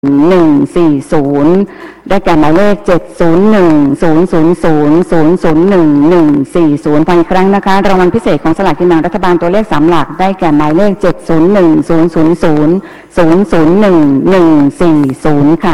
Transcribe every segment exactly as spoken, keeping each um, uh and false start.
หนึ่งสี่ศูนย์ได้แก่หมายเลขเจ็ดศูนย์หนึ่งศูนย์ศูนย์ศูนย์ศูนย์ศูนย์หนึ่งหนึ่งสี่ศูนย์อีกครั้งนะคะรางวัลพิเศษของสลากกินแบ่งรัฐบาลตัวเลขสามหลักได้แก่หมายเลขเจ็ดศูนย์หนึ่งศูนย์ศูนย์ศูนย์ศูนย์ศูนย์หนึ่งหนึ่งสี่ศูนย์ค่ะ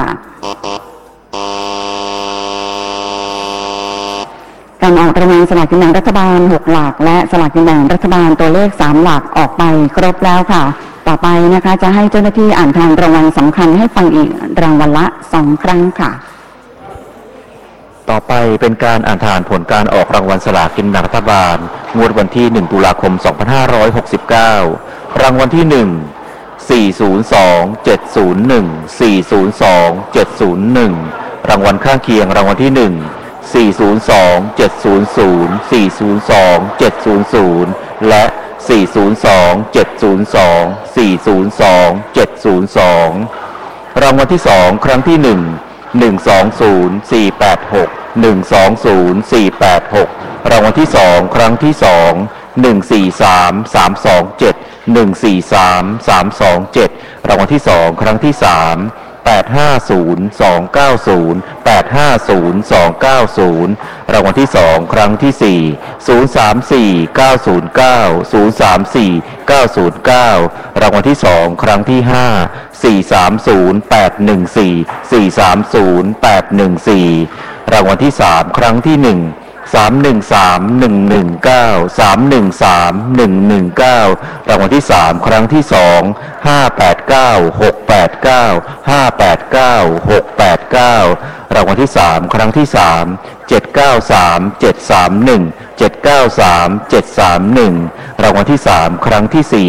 การออกรางวัลสลากกินแบ่งรัฐบาลหกหลักและสลากกินแบ่งรัฐบาลตัวเลขสามหลักออกไปครบแล้วค่ะต่อไปนะคะจะให้เจ้าหน้าที่อ่านทางรางวัลสำคัญให้ฟังอีกรางวัลละสองครั้งค่ะต่อไปเป็นการอ่านทานผลการออกรางวัลสลากกินแบ่งรัฐบาลงวดวันที่หนึ่งตุลาคมสองพันห้าร้อยหกสิบเก้ารางวัลที่หนึ่ง สี่ ศูนย์ สอง เจ็ด ศูนย์ หนึ่ง สี่ ศูนย์ สอง เจ็ด ศูนย์ หนึ่งรางวัลข้างเคียงรางวัลที่หนึ่ง สี่ ศูนย์ สอง เจ็ด ศูนย์ ศูนย์ สี่ ศูนย์ สอง เจ็ด ศูนย์ ศูนย์และสี่ ศูนย์ สอง เจ็ด ศูนย์ สอง สี่ ศูนย์ สอง เจ็ด ศูนย์ สองรางวัลที่สองครั้งที่หนึ่ง หนึ่ง สอง ศูนย์ สี่ แปด หก หนึ่ง สอง ศูนย์ สี่ แปด หกรางวัลที่สองครั้งที่สอง หนึ่ง สี่ สาม สาม สอง เจ็ด หนึ่ง สี่ สาม สาม สอง เจ็ดรางวัลที่สองครั้งที่สามแปด ห้า ศูนย์ สอง เก้า ศูนย์ แปด ห้า ศูนย์ สอง เก้า ศูนย์รางวัลที่สองครั้งที่สี่ ศูนย์ สาม สี่ เก้า ศูนย์ เก้า ศูนย์ สาม สี่ เก้า ศูนย์ เก้ารางวัลที่สองครั้งที่ห้า สี่ สาม ศูนย์ แปด หนึ่ง สี่ สี่ สาม ศูนย์ แปด หนึ่ง สี่รางวัลที่สามครั้งที่หนึ่งสาม หนึ่ง สาม หนึ่ง หนึ่ง เก้า สาม หนึ่ง สาม หนึ่ง หนึ่ง เก้ารางวัลที่สามครั้งที่สองห้า แปด เก้า หก แปด เก้า ห้า แปด เก้า หก แปด เก้ารางวัลที่สามครั้งที่สามเจ็ด เก้า สาม เจ็ด สาม หนึ่ง เจ็ด เก้า สาม เจ็ด สาม หนึ่งรางวัลที่สามครั้งที่สี่